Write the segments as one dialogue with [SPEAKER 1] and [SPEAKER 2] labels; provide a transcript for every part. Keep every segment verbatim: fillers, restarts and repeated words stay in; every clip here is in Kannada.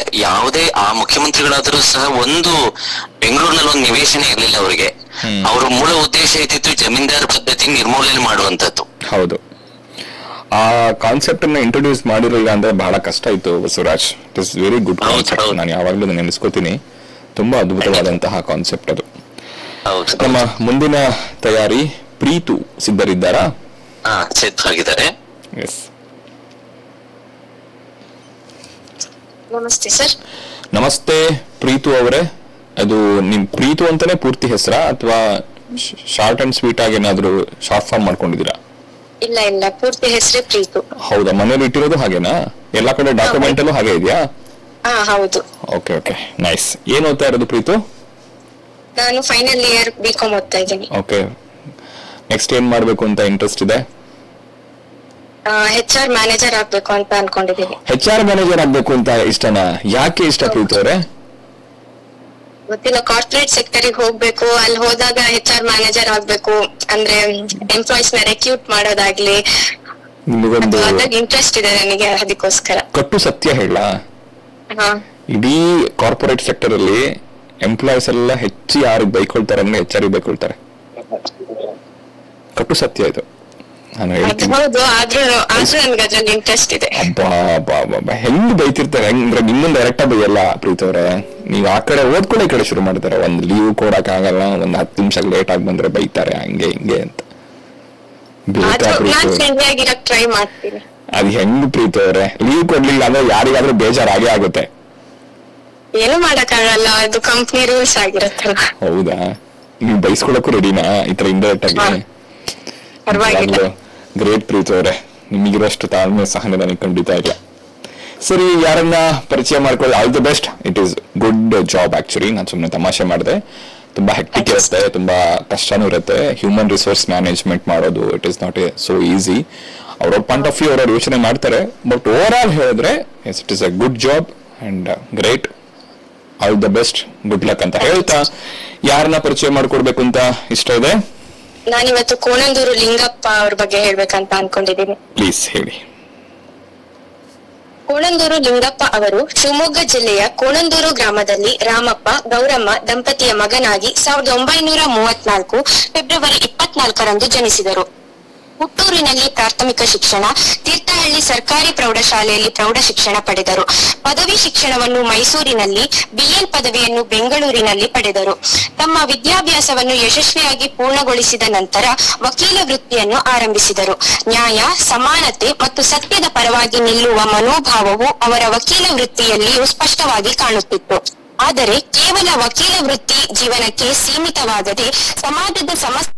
[SPEAKER 1] ಯಾವುದೇ ಆ ಮುಖ್ಯಮಂತ್ರಿಗಳಾದ್ರೂ ಸಹ ಒಂದು ಬೆಂಗಳೂರಿನಲ್ಲಿ ಒಂದು ನಿವೇಶನ ಇರ್ಲಿಲ್ಲ ಅವರಿಗೆ. ಅವ್ರ ಮೂಲ ಉದ್ದೇಶ ಇದ್ದಿತ್ತು ಜಮೀನ್ದಾರ್ ಪದ್ಧತಿ ನಿರ್ಮೂಲನೆ ಮಾಡುವಂತದ್ದು.
[SPEAKER 2] ಹೌದು, ಆ ಕಾನ್ಸೆಪ್ಟ್ ಅನ್ನ ಇಂಟ್ರೊಡ್ಯೂಸ್ ಮಾಡಿರಲಿಲ್ಲ ಅಂದ್ರೆ ಬಹಳ ಕಷ್ಟ ಇತ್ತು Basavaraj. It is very good concept. ನಾನು ಯಾವಾಗ್ಲೂ ನೆನೆಸ್ಕೋತೀನಿ, ತುಂಬಾ ಅದ್ಭುತವಾದಂತಹ ಕಾನ್ಸೆಪ್ಟ್ ಅದು. ನಮ್ಮ ಮುಂದಿನ ತಯಾರಿ ಪ್ರೀತು ಸಿದ್ಧರಿದ್ದಾರಾ?
[SPEAKER 1] ಹಾ, ಸಿದ್ಧವಾಗಿದ್ದಾರೆ.
[SPEAKER 2] ಎಸ್,
[SPEAKER 3] ನಮಸ್ತೆ ಸರ್.
[SPEAKER 2] ನಮಸ್ತೆ ಪ್ರೀತು ಅವರೇ. ಅದು ನಿಮ್ ಪ್ರೀತು ಅಂತಾನೆ ಪೂರ್ತಿ ಹೆಸರಾ ಅಥವಾ ಶಾರ್ಟ್ ಅಂಡ್ ಸ್ವೀಟ್ ಆಗಿ ಏನಾದ್ರು ಶಾರ್ಟ್ ಫಾರ್ಮ್ ಮಾಡ್ಕೊಂಡಿದ್ದೀರಾ?
[SPEAKER 3] ಇಲ್ಲ ಇಲ್ಲ, ಪೂರ್ತಿ ಹೆಸರೇ ಪ್ರೀತು.
[SPEAKER 2] ಹೌದಾ? ಮನೇಲಿ ಇಟ್ಟಿರೋದು ಹಾಗೇನಾ? ಎಲ್ಲಾ ಕಡೆ ಡಾಕ್ಯುಮೆಂಟ್ ಅಲ್ಲೂ ಹಾಗೆ ಇದೆಯಾ?
[SPEAKER 3] ಹಾ, ಹೌದು.
[SPEAKER 2] Okay okay, nice. ಏನ್ ಓದ್ತಾ ಇರೋದು ಪ್ರೀತು?
[SPEAKER 3] ನಾನು ಫೈನಲ್ ಇಯರ್ ಬಿ ಕಾಮ್ ಓದ್ತಾ ಇದ್ದೀನಿ.
[SPEAKER 2] ಓಕೆ, ನೆಕ್ಸ್ಟ್ ಏನ್ ಮಾಡ್ಬೇಕು ಅಂತ ಇಂಟ್ರೆಸ್ಟ್ ಇದೆ?
[SPEAKER 3] ಹೆಚ್ ಆರ್ ಮ್ಯಾನೇಜರ್ ಆಗ್ಬೇಕು ಅಂತ ಅನ್ಕೊಂಡಿದ್ದೀನಿ.
[SPEAKER 2] ಹೆಚ್ ಆರ್ ಮ್ಯಾನೇಜರ್ ಆಗ್ಬೇಕು ಅಂತ ಇಷ್ಟನಾ? ಯಾಕೆ ಇಷ್ಟ ಪ್ರೀತು ಅವರೇ?
[SPEAKER 3] ಗೊತ್ತಿಲ್ಲ, ಕಾರ್ಪೊರೇಟ್ ಸೆಕ್ಟರಿಗೆ ಹೋಗ್ಬೇಕು, ಅಲ್ಲಿ ಹೋದಾಗ ಹೆಚ್ ಆರ್ ಮ್ಯಾನೇಜರ್ ಆಗ್ಬೇಕು ಅಂದ್ರೆ ಎಂಪ್ಲಾಯೀಸ್ ನ ರೆಕ್ಯೂಟ್ ಮಾಡೋದಾಗ್ಲಿ ಇಂಟ್ರೆಸ್ಟ್ ಇದೆ ನನಗೆ, ಅದಕ್ಕೋಸ್ಕರ.
[SPEAKER 2] ಕಟ್ಟು ಸತ್ಯ ಹೇಳ, ಇಡೀ ಕಾರ್ಪೊರೇಟ್ ಸೆಕ್ಟರ್ ಅಲ್ಲಿ ಎಂಪ್ಲಾಯೀಸ್ ಎಲ್ಲ ಹೆಚ್ಚು ಯಾರಿಗೆ ಬೈಕೊಳ್ತಾರೆ ಅಂದ್ರೆ ಹೆಚ್ ಆರ್ ಬೈಕೊಳ್ತಾರೆ. ಕಟ್ಟು ಸತ್ಯ ಇದು. ನಾನು ಹೇಳ್ತೀನಿ,
[SPEAKER 3] ಇಂಟ್ರೆಸ್ಟ್ ಇದೆ.
[SPEAKER 2] ಅಬ್ಬಾ, ಹೆಂಗ್ ಬೈತಿರ್ತಾರೆ ಅಂದ್ರೆ ನಿಮ್ಮನ್ನ ಡೈರೆಕ್ಟ್ ಆಗಿ ಬೈಯಲ್ಲ ಪ್ರೀತಿ ಅವರೇ. ನೀವ್ ಆ ಕಡೆ ಓದ್ಕೊಳ್ಳೋ ಕಡೆ ಶುರು ಮಾಡ್ತಾರೆ. ಒಂದ್ ಲೀವ್ ಕೊಡಕ್ ಆಗಲ್ಲ, ಒಂದ್ ಹತ್ತು ನಿಮಿಷ ಲೇಟ್ ಆಗಿ ಬಂದ್ರೆ ಬೈತಾರೆ, ಹಂಗೆ ಹಿಂಗೆ ಅಂತ.
[SPEAKER 3] ಟ್ರೈ ಮಾಡ್ತೀನಿ.
[SPEAKER 2] ಅದ್ ಹೆಂಗ್ ಪ್ರೀತಿ ಅವ್ರೆ, ಲೀವ್ ಕೊಡ್ಲಿಲ್ಲ ಅಂದ್ರೆ ಯಾರಿಗಾದ್ರೂ ಬೇಜಾರಾಗೇ ಆಗುತ್ತೆ.
[SPEAKER 3] ಏನು ಮಾಡಕ್ ಆಗಲ್ಲ, ಅದು ಕಂಪ್ನಿ ರೂಲ್ಸ್ ಆಗಿರತ್ತಲ್ಲ.
[SPEAKER 2] ಹೌದಾ? ನೀವು ಬೈಸ್ಕೊಳಕ್ಕೂ ರೆಡಿನಾ ಈ ತರ ಇಂಡೈರೆಕ್ಟ್ ಆಗಿ? ಗ್ರೇಟ್ ಪ್ರೀತಿ ಅವರೇ, ನಿಮಗಿರೋಷ್ಟು ತಾಳ್ಮೆ ಸಹನೆ ನನಗೆ ಖಂಡಿತ ಇಲ್ಲ. ಸರಿ, ಯಾರನ್ನ ಪರಿಚಯ ಮಾಡ್ಕೊಳ್ಳಿ. All the best. It is good job actually. ನಾನು ಸುಮ್ಮನೆ ತಮಾಷೆ ಮಾಡಿದೆ. ತುಂಬಾ ಹೆಕ್ಟಿಕ್ ಇರುತ್ತೆ, ತುಂಬಾ ಕಷ್ಟನೂ ಇರುತ್ತೆ. ಹ್ಯೂಮನ್ ರಿಸೋರ್ಸ್ ಮ್ಯಾನೇಜ್ಮೆಂಟ್ ಮಾಡೋದು it is not A so easy. ಅವ್ರ ಪಾಯಿಂಟ್ ಆಫ್ ವ್ಯೂ ಅವ್ರವ್ರು ಯೋಚನೆ ಮಾಡ್ತಾರೆ, ಬಟ್ ಓವರ್ ಆಲ್ ಹೇಳಿದ್ರೆ S, it is a good job and great. All the best, good luck ಅಂತ ಹೇಳ್ತಾ, ಯಾರನ್ನ ಪರಿಚಯ ಮಾಡ್ಕೊಡ್ಬೇಕು ಅಂತ ಇಷ್ಟ ಇದೆ?
[SPEAKER 3] ನಾನಿವತ್ತು ಕೋಣಂದೂರು ಲಿಂಗಪ್ಪ ಅವ್ರ ಬಗ್ಗೆ ಹೇಳ್ಬೇಕಂತ ಅನ್ಕೊಂಡಿದ್ದೀನಿ.
[SPEAKER 2] ಪ್ಲೀಸ್ ಹೇಳಿ.
[SPEAKER 3] ಕೋಣಂದೂರು ಲಿಂಗಪ್ಪ ಅವರು ಶಿವಮೊಗ್ಗ ಜಿಲ್ಲೆಯ ಕೋಣಂದೂರು ಗ್ರಾಮದಲ್ಲಿ ರಾಮಪ್ಪ ಗೌರಮ್ಮ ದಂಪತಿಯ ಮಗನಾಗಿ ಸಾವಿರದ ಒಂಬೈನೂರ ಮೂವತ್ನಾಲ್ಕು ಫೆಬ್ರವರಿ ಇಪ್ಪತ್ನಾಲ್ಕರಂದು ಜನಿಸಿದರು. ಹುಟ್ಟೂರಿನಲ್ಲಿ ಪ್ರಾಥಮಿಕ ಶಿಕ್ಷಣ, ತೀರ್ಥಹಳ್ಳಿ ಸರ್ಕಾರಿ ಪ್ರೌಢಶಾಲೆಯಲ್ಲಿ ಪ್ರೌಢ ಶಿಕ್ಷಣ ಪಡೆದರು. ಪದವಿ ಶಿಕ್ಷಣವನ್ನು ಮೈಸೂರಿನಲ್ಲಿ, ಬಿಎಲ್ ಪದವಿಯನ್ನು ಬೆಂಗಳೂರಿನಲ್ಲಿ ಪಡೆದರು. ತಮ್ಮ ವಿದ್ಯಾಭ್ಯಾಸವನ್ನು ಯಶಸ್ವಿಯಾಗಿ ಪೂರ್ಣಗೊಳಿಸಿದ ನಂತರ ವಕೀಲ ವೃತ್ತಿಯನ್ನು ಆರಂಭಿಸಿದರು. ನ್ಯಾಯ, ಸಮಾನತೆ ಮತ್ತು ಸತ್ಯದ ಪರವಾಗಿ ನಿಲ್ಲುವ ಮನೋಭಾವವು ಅವರ ವಕೀಲ ವೃತ್ತಿಯಲ್ಲಿಯೂ ಸ್ಪಷ್ಟವಾಗಿ ಕಾಣುತ್ತಿತ್ತು. ಆದರೆ ಕೇವಲ ವಕೀಲ ವೃತ್ತಿ ಜೀವನಕ್ಕೆ ಸೀಮಿತವಾಗದೆ ಸಮಾಜದ ಸಮಸ್ಯೆ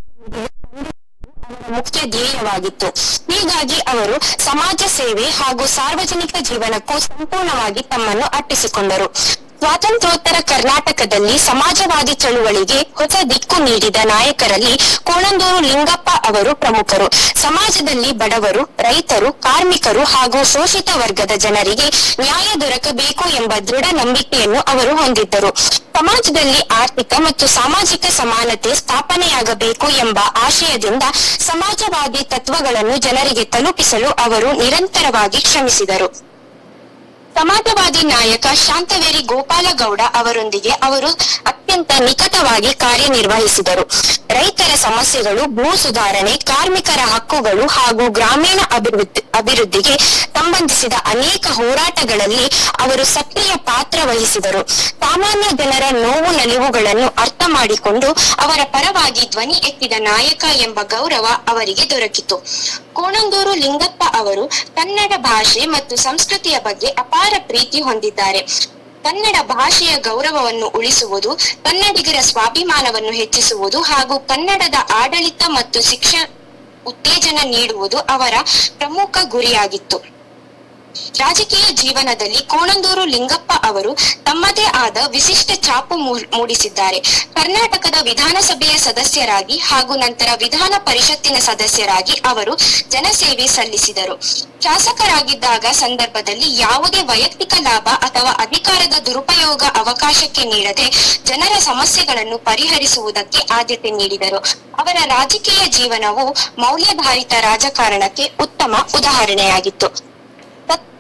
[SPEAKER 3] ಮುಖ್ಯ ಧ್ಯೇಯವಾಗಿತ್ತು. ಹೀಗಾಗಿ ಅವರು ಸಮಾಜ ಸೇವೆ ಹಾಗೂ ಸಾರ್ವಜನಿಕ ಜೀವನಕ್ಕೂ ಸಂಪೂರ್ಣವಾಗಿ ತಮ್ಮನ್ನು ಅರ್ಪಿಸಿಕೊಂಡರು. ಸ್ವಾತಂತ್ರ್ಯೋತ್ತರ ಕರ್ನಾಟಕದಲ್ಲಿ ಸಮಾಜವಾದಿ ಚಳುವಳಿಗೆ ಹೊಸ ದಿಕ್ಕು ನೀಡಿದ ನಾಯಕರಲ್ಲಿ ಕೋಣಂದೂರು ಲಿಂಗಪ್ಪ ಅವರು ಪ್ರಮುಖರು. ಸಮಾಜದಲ್ಲಿ ಬಡವರು, ರೈತರು, ಕಾರ್ಮಿಕರು ಹಾಗೂ ಶೋಷಿತ ವರ್ಗದ ಜನರಿಗೆ ನ್ಯಾಯ ದೊರಕಬೇಕು ಎಂಬ ದೃಢ ನಂಬಿಕೆಯನ್ನು ಅವರು ಹೊಂದಿದ್ದರು. ಸಮಾಜದಲ್ಲಿ ಆರ್ಥಿಕ ಮತ್ತು ಸಾಮಾಜಿಕ ಸಮಾನತೆ ಸ್ಥಾಪನೆಯಾಗಬೇಕು ಎಂಬ ಆಶಯದಿಂದ ಸಮಾಜವಾದಿ ತತ್ವಗಳನ್ನು ಜನರಿಗೆ ತಲುಪಿಸಲು ಅವರು ನಿರಂತರವಾಗಿ ಶ್ರಮಿಸಿದರು. ಸಮಾಜವಾದಿ ನಾಯಕ ಶಾಂತವೇರಿ ಗೋಪಾಲಗೌಡ ಅವರೊಂದಿಗೆ ಅವರು ಅತ್ಯಂತ ನಿಕಟವಾಗಿ ಕಾರ್ಯನಿರ್ವಹಿಸಿದರು. ರೈತರ ಸಮಸ್ಯೆಗಳು, ಭೂ ಸುಧಾರಣೆ, ಕಾರ್ಮಿಕರ ಹಕ್ಕುಗಳು ಹಾಗೂ ಗ್ರಾಮೀಣ ಅಭಿವೃದ್ಧಿ ಅಭಿವೃದ್ಧಿಗೆ ಸಂಬಂಧಿಸಿದ ಅನೇಕ ಹೋರಾಟಗಳಲ್ಲಿ ಅವರು ಸಕ್ರಿಯ ಪಾತ್ರ ವಹಿಸಿದರು. ಸಾಮಾನ್ಯ ಜನರ ನೋವು ನಲಿವುಗಳನ್ನು ಅರ್ಥ ಮಾಡಿಕೊಂಡು ಅವರ ಪರವಾಗಿ ಧ್ವನಿ ಎತ್ತಿದ ನಾಯಕ ಎಂಬ ಗೌರವ ಅವರಿಗೆ ದೊರಕಿತು. ಕೋಣಂದೂರು ಲಿಂಗಪ್ಪ ಅವರು ಕನ್ನಡ ಭಾಷೆ ಮತ್ತು ಸಂಸ್ಕೃತಿಯ ಬಗ್ಗೆ ಅಪಾರ ಪ್ರೀತಿ ಹೊಂದಿದ್ದಾರೆ. ಕನ್ನಡ ಭಾಷೆಯ ಗೌರವವನ್ನು ಉಳಿಸುವುದು, ಕನ್ನಡಿಗರ ಸ್ವಾಭಿಮಾನವನ್ನು ಹೆಚ್ಚಿಸುವುದು ಹಾಗೂ ಕನ್ನಡದ ಆಡಳಿತ ಮತ್ತು ಶಿಕ್ಷಣ ಉತ್ತೇಜನ ನೀಡುವುದು ಅವರ ಪ್ರಮುಖ ಗುರಿಯಾಗಿತ್ತು. ರಾಜಕೀಯ ಜೀವನದಲ್ಲಿ ಕೋಣಂದೂರು ಲಿಂಗಪ್ಪ ಅವರು ತಮ್ಮದೇ ಆದ ವಿಶಿಷ್ಟ ಛಾಪು ಮೂಡಿಸಿದ್ದಾರೆ. ಕರ್ನಾಟಕದ ವಿಧಾನಸಭೆಯ ಸದಸ್ಯರಾಗಿ ಹಾಗೂ ನಂತರ ವಿಧಾನ ಪರಿಷತ್ತಿನ ಸದಸ್ಯರಾಗಿ ಅವರು ಜನಸೇವೆ ಸಲ್ಲಿಸಿದರು. ಶಾಸಕರಾಗಿದ್ದಾಗ ಸಂದರ್ಭದಲ್ಲಿ ಯಾವುದೇ ವೈಯಕ್ತಿಕ ಲಾಭ ಅಥವಾ ಅಧಿಕಾರದ ದುರುಪಯೋಗ ಅವಕಾಶಕ್ಕೆ ನೀಡದೆ ಜನರ ಸಮಸ್ಯೆಗಳನ್ನು ಪರಿಹರಿಸುವುದಕ್ಕೆ ಆದ್ಯತೆ ನೀಡಿದರು. ಅವರ ರಾಜಕೀಯ ಜೀವನವು ಮೌಲ್ಯಾಧಾರಿತ ರಾಜಕಾರಣಕ್ಕೆ ಉತ್ತಮ ಉದಾಹರಣೆಯಾಗಿತ್ತು.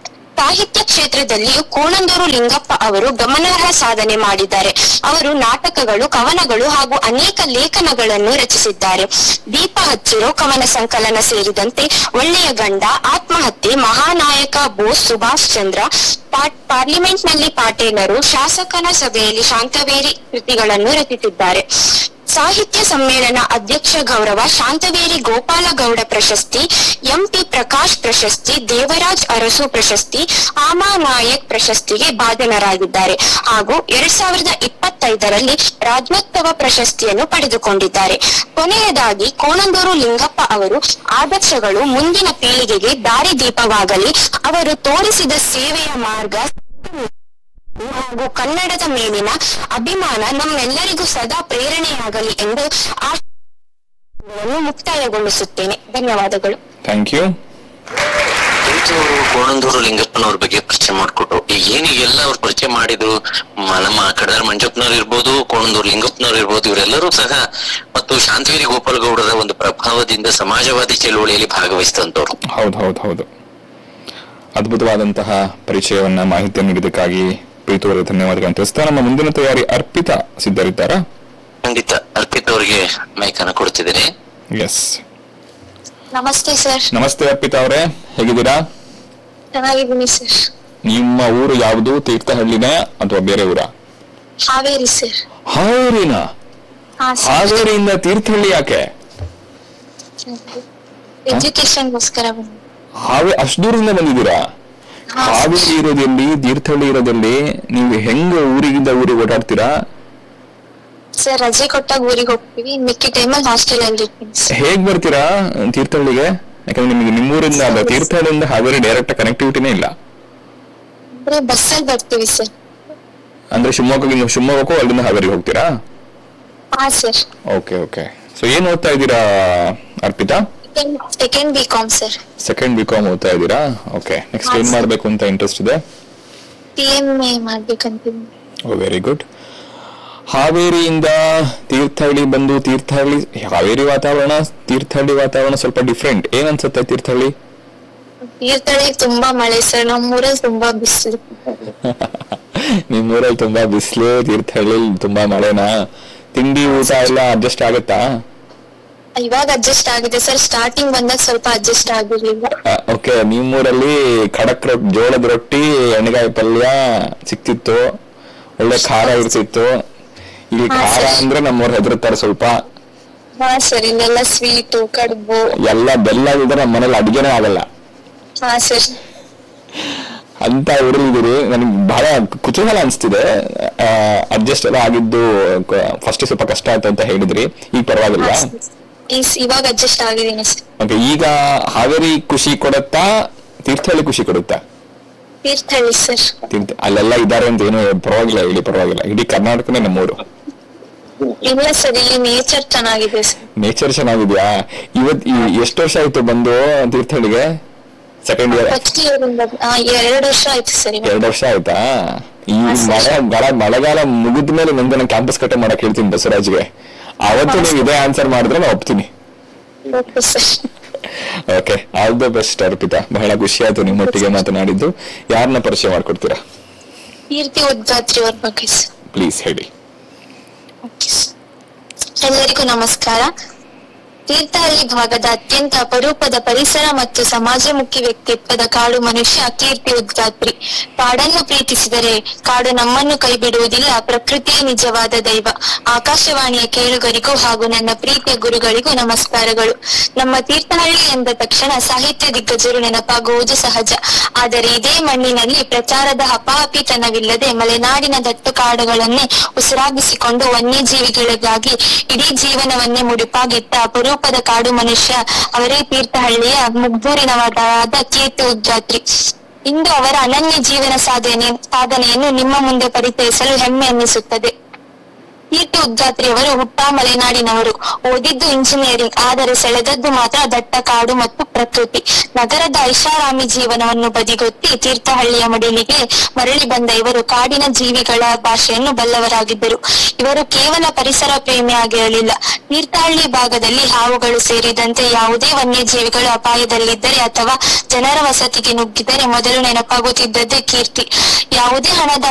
[SPEAKER 3] ಸಾಹಿತ್ಯ ಕ್ಷೇತ್ರದಲ್ಲಿಯೂ ಕೋಣಂದೂರು ಲಿಂಗಪ್ಪ ಅವರು ಗಮನಾರ್ಹ ಸಾಧನೆ ಮಾಡಿದ್ದಾರೆ. ಅವರು ನಾಟಕಗಳು, ಕವನಗಳು ಹಾಗೂ ಅನೇಕ ಲೇಖನಗಳನ್ನು ರಚಿಸಿದ್ದಾರೆ. ದೀಪ ಹಚ್ಚಿರೋ ಕವನ ಸಂಕಲನ ಸೇರಿದಂತೆ ಒಳ್ಳೆಯ ಗಂಡ, ಆತ್ಮಹತ್ಯೆ, ಮಹಾನಾಯಕ ಬೋಸ್, ಸುಭಾಷ್ ಚಂದ್ರ, ಪಾರ್ಲಿಮೆಂಟ್ ನಲ್ಲಿ ಪಾಟೀಲರು, ಶಾಸಕನ ಸಭೆಯಲ್ಲಿ ಶಾಂತವೇರಿ ಕೃತಿಗಳನ್ನು ರಚಿಸಿದ್ದಾರೆ. ಸಾಹಿತ್ಯ ಸಮ್ಮೇಳನ ಅಧ್ಯಕ್ಷ ಗೌರವ, ಶಾಂತವೇರಿ ಗೋಪಾಲಗೌಡ ಪ್ರಶಸ್ತಿ, ಎಂಪಿ ಪ್ರಕಾಶ್ ಪ್ರಶಸ್ತಿ, ದೇವರಾಜ್ ಅರಸು ಪ್ರಶಸ್ತಿ, ಆಮಾ ನಾಯಕ್ ಪ್ರಶಸ್ತಿಗೆ ಭಾಜನರಾಗಿದ್ದಾರೆ ಹಾಗೂ ಎರಡ್ ಸಾವಿರದ ಇಪ್ಪತ್ತೈದರಲ್ಲಿ ರಾಜ್ಯೋತ್ಸವ ಪ್ರಶಸ್ತಿಯನ್ನು ಪಡೆದುಕೊಂಡಿದ್ದಾರೆ. ಕೊನೆಯದಾಗಿ ಕೋಣಂದೂರು ಲಿಂಗಪ್ಪ ಅವರು ಆದರ್ಶಗಳು ಮುಂದಿನ ಪೀಳಿಗೆಗೆ ದಾರಿದೀಪವಾಗಲಿ, ಅವರು ತೋರಿಸಿದ ಸೇವೆಯ ಮಾರ್ಗ ಹಾಗೂ ಕನ್ನಡದ ಮೇಲಿನ ಅಭಿಮಾನ ನಮ್ಮೆಲ್ಲರಿಗೂ ಸದಾ ಪ್ರೇರಣೆಯಾಗಲಿ ಎಂದು ಆಶಯವನ್ನು ಮುಕ್ತಾಯಗೊಳಿಸುತ್ತೇನೆ. ಧನ್ಯವಾದಗಳು.
[SPEAKER 2] Thank you.
[SPEAKER 1] ಅವರು ಕೋಣಂದೂರು ಲಿಂಗಪ್ಪನವ್ರ ಬಗ್ಗೆ ಪರಿಚಯ ಮಾಡಿಕೊಟ್ರು. ಈಗ ಏನು ಎಲ್ಲ ಅವ್ರು ಪರಿಚಯ ಮಾಡಿದ್ರು, ನಮ್ಮ ಕಡದಾರ್ ಮಂಜಪ್ಪನವ್ರು ಇರ್ಬೋದು, ಕೋಣಂದೂರು ಲಿಂಗಪ್ಪನವ್ರು ಇರ್ಬೋದು, ಇವರೆಲ್ಲರೂ ಸಹ ಮತ್ತು ಶಾಂತವೇರಿ ಗೋಪಾಲಗೌಡರ ಒಂದು ಪ್ರಭಾವದಿಂದ ಸಮಾಜವಾದಿ ಚಳುವಳಿಯಲ್ಲಿ ಭಾಗವಹಿಸಿದಂತವ್ರು.
[SPEAKER 2] ಹೌದು ಹೌದು ಹೌದು ಅದ್ಭುತವಾದಂತಹ ಪರಿಚಯವನ್ನ, ಮಾಹಿತಿ ನೀಡಿದ್ದಕ್ಕಾಗಿ ಪ್ರೀತು ಅವರಿಗೆ ಧನ್ಯವಾದಗಳನ್ನು ತಿಳಿಸ್ತಾ ನಮ್ಮ ಮುಂದಿನ ತಯಾರಿ ಅರ್ಪಿತಾ ಸಿದ್ಧರಿದ್ದಾರಾ?
[SPEAKER 1] ಖಂಡಿತ. ಅರ್ಪಿತಾ ಅವರಿಗೆ ಮೈಕನ್ನ ಕೊಡ್ತಿದ್ದೇನೆ.
[SPEAKER 2] ಎಸ್,
[SPEAKER 3] ನಮಸ್ತೆ ಸರ್.
[SPEAKER 2] ನಮಸ್ತೆ ಅರ್ಪಿತಾ ಅವರೇ, ಹೇಗಿದ್ದೀರಾ?
[SPEAKER 3] ಚೆನ್ನಾಗಿದ್ದೀನಿ ಸರ್.
[SPEAKER 2] ನಿಮ್ಮ ಊರು ಯಾವುದು? ತೀರ್ಥಹಳ್ಳಿನ ಅಥವಾ ಬೇರೆ ಊರ?
[SPEAKER 3] ಹಾವೇರಿ ಸರ್.
[SPEAKER 2] ಹಾವೇರಿನ? ಹಾವೇರಿಯಿಂದ ತೀರ್ಥಹಳ್ಳಿ ಯಾಕೆ?
[SPEAKER 3] ಎಜುಕೇಶನ್ಗೋಸ್ಕರ.
[SPEAKER 2] ಹಾವೇ ಅಷ್ಟು ದೂರದಿಂದ ಬಂದಿದ್ದೀರಾ? ಹಾವೇರಿ ಇರೋದಲ್ಲಿ, ತೀರ್ಥಹಳ್ಳಿ ಇರೋದಲ್ಲಿ ನೀವು ಹೆಂಗ ಊರಿಗಿಂದ ಊರಿಗೆ ಓಡಾಡ್ತೀರಾ?
[SPEAKER 3] ಸರ್ ರಜೆ ಕೊಟ್ಟಾಗ ಊರಿಗೆ ಹೋಗ್ತೀವಿ, ಮಿಕ್ಕಿ ಟೈಮಲ್ಲಿ ಹಾಸ್ಟೆಲ್ ಅಲ್ಲಿ ಇರ್ತೀನಿ.
[SPEAKER 2] ಹೇಗ್ ಬರ್ತೀರಾ ತೀರ್ಥಹಳ್ಳಿಗೆ? ಯಾಕಂದ್ರೆ ನಿಮ್ಗೆ ನಿಮ್ಮೂರಿಂದ ಅಲ್ಲ, ತೀರ್ಥಹಳ್ಳಿಯಿಂದ ಹಾವೇರಿ ಡೈರೆಕ್ಟ್ ಕನೆಕ್ಟಿವಿಟಿನೇ ಇಲ್ಲ.
[SPEAKER 3] ಅಂದ್ರೆ ಬಸ್ಸಲ್ಲಿ ಬರ್ತೀವಿ ಸರ್.
[SPEAKER 2] ಅಂದ್ರೆ ಶಿವಮೊಗ್ಗ ಶಿವಮೊಗ್ಗಕ್ಕೂ ಅಲ್ಲಿಂದ ಹಾವೇರಿಗೆ ಹೋಗ್ತೀರಾ?
[SPEAKER 3] ಹಾ ಸರ್.
[SPEAKER 2] Okay okay. ಸೊ ಏನ್ ಓದ್ತಾ ಇದ್ದೀರಾ Arpita?
[SPEAKER 3] Second B com sir.
[SPEAKER 2] Second B com ಓದ್ತಾ ಇದ್ದೀರಾ? ಓಕೆ. ನೆಕ್ಸ್ಟ್ ಏನ್ ಮಾಡ್ಬೇಕು ಅಂತ ಇಂಟ್ರೆಸ್ಟ್ ಇದೆ?
[SPEAKER 3] P M A ಮಾಡ್ಬೇಕಂತೀನಿ.
[SPEAKER 2] O very good. ಹಾವೇರಿಯಿಂದ Thirthahalli ಬಂದು, ತೀರ್ಥಹಳ್ಳಿ ಹಾವೇರಿ ವಾತಾವರಣ, ತೀರ್ಥಹಳ್ಳಿ ವಾತಾವರಣ ಸ್ವಲ್ಪ ಡಿಫ್ರೆಂಟ್. ಏನ್ ಅನ್ಸುತ್ತೆ ತೀರ್ಥಹಳ್ಳಿ?
[SPEAKER 3] ತೀರ್ಥಹಳ್ಳಿ ತುಂಬಾ ಮಳೆ ಸರ್, ನಮ್ಮೂರಲ್ಲಿ ತುಂಬಾ ಬಿಸಿಲು.
[SPEAKER 2] ನಿಮ್ಮೂರಲ್ಲಿ ತುಂಬಾ ಬಿಸಿಲು, ತೀರ್ಥಹಳ್ಳಿ ತುಂಬಾ ಮಳೆನಾ? ತಿಂಡಿ ಊಟ ಎಲ್ಲ ಅಡ್ಜಸ್ಟ್ ಆಗುತ್ತಾ?
[SPEAKER 3] ಇವಾಗ ಅಡ್ಜಸ್ಟ್ ಆಗಿದೆ ಸರ್, ಸ್ಟಾರ್ಟಿಂಗ್ ಬಂದಾಗ ಸ್ವಲ್ಪ ಅಡ್ಜಸ್ಟ್ ಆಗಿರ್ಲಿಲ್ಲ.
[SPEAKER 2] ಓಕೆ. ನಿಮ್ಮೂರಲ್ಲಿ ಖಡಕ್ ರೊಟ್ಟಿ, ಜೋಳದ ರೊಟ್ಟಿ, ಎಣ್ಣೆಗಾಯಿ ಪಲ್ಯ ಸಿಕ್ತಿತ್ತು, ಒಳ್ಳೆ ಖಾರ ಇರ್ತಿತ್ತು. ಇಲ್ಲಿ ಖಾರ ಅಂದ್ರೆ ನಮ್ಮವ್ರು ಹೆದರ್ತಾರೆ ಸ್ವಲ್ಪ.
[SPEAKER 3] ಹಾ ಸರ್, ಇಲ್ಲೆಲ್ಲ ಸ್ವೀಟು, ಕಡುಬು
[SPEAKER 2] ಎಲ್ಲ ಬೆಲ್ಲ ಇದ್ರೆ ನಮ್ಮ ಮನೇಲಿ ಅಡ್ಗೆನೇ ಆಗಲ್ಲ.
[SPEAKER 3] ಹಾ ಸರ್.
[SPEAKER 2] ಅಂತ ಊರಲ್ಲಿದ್ದೀರಿ. ನನಗೆ ಬಹಳ ಕುತೂಹಲ ಅನ್ಸ್ತಿದೆ. ಅಡ್ಜಸ್ಟ್ ಎಲ್ಲ ಆಗಿದ್ದು ಫಸ್ಟ್ ಸ್ವಲ್ಪ ಕಷ್ಟ ಆಯ್ತು ಅಂತ ಹೇಳಿದ್ರಿ, ಈಗ ಪರವಾಗಿಲ್ಲ?
[SPEAKER 3] ಇವಾಗ ಅಡ್ಜಸ್ಟ್ ಆಗಿದ್ದೀನಿ ಸರ್.
[SPEAKER 2] ಓಕೆ. ಈಗ ಹಾವೇರಿ ಖುಷಿ ಕೊಡುತ್ತಾ, ತೀರ್ಥಹಳ್ಳಿ ಖುಷಿ ಕೊಡುತ್ತಾ?
[SPEAKER 3] ತೀರ್ಥಹಳ್ಳಿ ಸರ್.
[SPEAKER 2] ತೀರ್ಥ ಅಲ್ಲೆಲ್ಲ ಇದ್ದಾರೆ ಅಂತ ಏನು ಪರವಾಗಿಲ್ಲ, ಇಲ್ಲಿ ಪರವಾಗಿಲ್ಲ, ಇಡೀ ಕರ್ನಾಟಕನೇ ನಮ್ಮೂರು.
[SPEAKER 3] ಇಲ್ಲ ಸರ್, ಇಲ್ಲಿ ನೇಚರ್ ಚೆನ್ನಾಗಿದೆ ಸರ್.
[SPEAKER 2] ನೇಚರ್ ಚೆನ್ನಾಗಿದ್ಯಾ? ಇವತ್ ಎಷ್ಟು ವರ್ಷ ಆಯ್ತು ಬಂದು ತೀರ್ಥಹಳ್ಳಿಗೆ? Second year?
[SPEAKER 3] ಫಸ್ಟ್ ಇಯರ್ ಇಂದ ಎರಡು ವರ್ಷ ಆಯ್ತು ಸರ್.
[SPEAKER 2] ಎರಡು ವರ್ಷ ಆಯ್ತಾ? ಈ ಮಳೆ ಮಳೆಗಾಲ ಮುಗಿದ ಮೇಲೆ ನಂದನ ಕ್ಯಾಂಪಸ್ ಕಟ್ಟೆ ಮಾಡಕ್ ಹೇಳ್ತೀನಿ ಬಸವರಾಜ್ಗೆ. ಅವತ್ತು ನೀವು ಇದೇ ಆನ್ಸರ್ ಮಾಡಿದ್ರೆ ನಾನು ಒಪ್ತೀನಿ. Okay, all the best Arpita. ಬಹಳ ಖುಷಿ ಆಯ್ತು ನಿಮ್ಮೊಟ್ಟಿಗೆ ಮಾತನಾಡಿದ್ದು. ಯಾರನ್ನ ಪರಿಚಯ ಮಾಡ್ಕೊಡ್ತೀರಾ?
[SPEAKER 3] ಕೀರ್ತಿ ಉದ್ಗಾತ್ರಿ ಅವ್ರ ಬಗ್ಗೆ
[SPEAKER 2] ಪ್ಲೀಸ್ ಹೇಳಿ.
[SPEAKER 3] ಎಲ್ಲರಿಗೂ ನಮಸ್ಕಾರ. ತೀರ್ಥಹಳ್ಳಿ ಭಾಗದ ಅತ್ಯಂತ ಅಪರೂಪದ ಪರಿಸರ ಮತ್ತು ಸಮಾಜಮುಖಿ ವ್ಯಕ್ತಿತ್ವದ ಕಾಡು ಮನುಷ್ಯ ಕೀರ್ತಿ ಉದ್ಗಾತ್ರಿ. ಕಾಡನ್ನು ಪ್ರೀತಿಸಿದರೆ ಕಾಡು ನಮ್ಮನ್ನು ಕೈ ಬಿಡುವುದಿಲ್ಲ, ಪ್ರಕೃತಿಯ ನಿಜವಾದ ದೈವ. ಆಕಾಶವಾಣಿಯ ಕೇಳುಗರಿಗೂ ಹಾಗೂ ನನ್ನ ಪ್ರೀತಿಯ ಗುರುಗಳಿಗೂ ನಮಸ್ಕಾರಗಳು. ನಮ್ಮ ತೀರ್ಥಹಳ್ಳಿ ಎಂದ ತಕ್ಷಣ ಸಾಹಿತ್ಯ ದಿಗ್ಗಜರು ನೆನಪಾಗುವುದು ಸಹಜ. ಆದರೆ ಇದೇ ಮಣ್ಣಿನಲ್ಲಿ ಪ್ರಚಾರದ ಹಪಾಹಪಿತನವಿಲ್ಲದೆ ಮಲೆನಾಡಿನ ದಟ್ಟು ಕಾಡುಗಳನ್ನೇ ಉಸಿರಾಗಿಸಿಕೊಂಡು ವನ್ಯಜೀವಿಗಳಿಗಾಗಿ ಇಡೀ ಜೀವನವನ್ನೇ ಮುಡಿಪಾಗಿಟ್ಟ ಅಪರೂಪ ರೂಪದ ಕಾಡು ಮನುಷ್ಯ ಅವರೇ ತೀರ್ಥಹಳ್ಳಿಯ ಮುಗ್ಧೂರಿನವಾದ ಕೀರ್ತಿ ಉದ್ಗಾತ್ರಿ. ಇಂದು ಅವರ ಅನನ್ಯ ಜೀವನ ಸಾಧನೆ ಸಾಧನೆಯನ್ನು ನಿಮ್ಮ ಮುಂದೆ ಪರಿಚಯಿಸಲು ಹೆಮ್ಮೆ ಅನ್ನಿಸುತ್ತದೆ. ಕೀರ್ತಿ ಉದ್ಗಾತ್ರಿಯವರು ಹುಟ್ಟ ಮಲೆನಾಡಿನವರು. ಓದಿದ್ದು ಇಂಜಿನಿಯರಿಂಗ್, ಆದರೆ ಸೆಳೆದದ್ದು ಮಾತ್ರ ದಟ್ಟ ಕಾಡು ಮತ್ತು ಪ್ರಕೃತಿ. ನಗರದ ಐಷಾರಾಮಿ ಜೀವನವನ್ನು ಬದಿಗೊತ್ತಿ ತೀರ್ಥಹಳ್ಳಿಯ ಮಡಿಲಿಗೆ ಮರಳಿ ಬಂದ ಇವರು ಕಾಡಿನ ಜೀವಿಗಳ ಭಾಷೆಯನ್ನು ಬಲ್ಲವರಾಗಿದ್ದರು. ಇವರು ಕೇವಲ ಪರಿಸರ ಪ್ರೇಮಿಯಾಗಿರಲಿಲ್ಲ. ತೀರ್ಥಹಳ್ಳಿ ಭಾಗದಲ್ಲಿ ಹಾವುಗಳು ಸೇರಿದಂತೆ ಯಾವುದೇ ವನ್ಯಜೀವಿಗಳು ಅಪಾಯದಲ್ಲಿದ್ದರೆ ಅಥವಾ ಜನರ ವಸತಿಗೆ ನುಗ್ಗಿದರೆ ಮೊದಲು ನೆನಪಾಗುತ್ತಿದ್ದದ್ದೇ ಕೀರ್ತಿ. ಯಾವುದೇ ಹಣದ